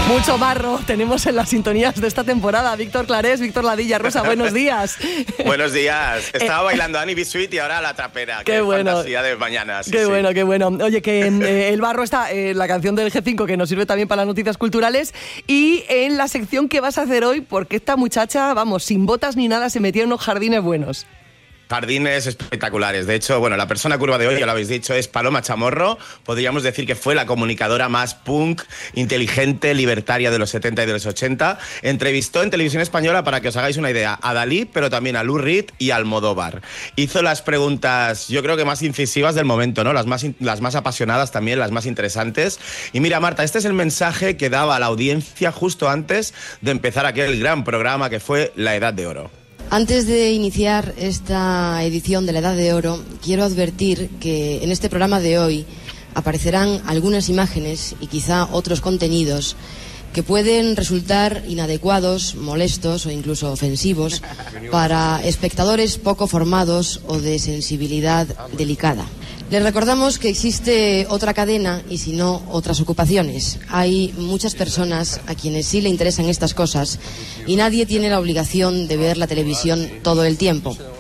Mucho barro tenemos en las sintonías de esta temporada. Víctor Clarés, Víctor Ladilla Rosa, buenos días. Buenos días. Estaba bailando Annie B. Sweet y ahora la trapera. Qué bueno. Fantasía de mañana. Sí, qué bueno, qué bueno. Oye, que el barro está en la canción del G5, que nos sirve también para las noticias culturales, y en la sección que vas a hacer hoy, porque esta muchacha, vamos, sin botas ni nada, se metió en unos jardines buenos. Jardines espectaculares. De hecho, bueno, la persona curva de hoy, ya lo habéis dicho, es Paloma Chamorro. Podríamos decir que fue la comunicadora más punk, inteligente, libertaria de los 70 y de los 80. Entrevistó en Televisión Española, para que os hagáis una idea, a Dalí, pero también a Lou Reed y a Almodóvar. Hizo las preguntas, yo creo que más incisivas del momento, ¿no? Las más apasionadas también, las más interesantes. Y mira, Marta, este es el mensaje que daba a la audiencia justo antes de empezar aquel gran programa que fue La Edad de Oro. Antes de iniciar esta edición de La Edad de Oro, quiero advertir que en este programa de hoy aparecerán algunas imágenes y quizá otros contenidos que pueden resultar inadecuados, molestos o incluso ofensivos para espectadores poco formados o de sensibilidad delicada. Les recordamos que existe otra cadena y, si no, otras ocupaciones. Hay muchas personas a quienes sí le interesan estas cosas y nadie tiene la obligación de ver la televisión todo el tiempo.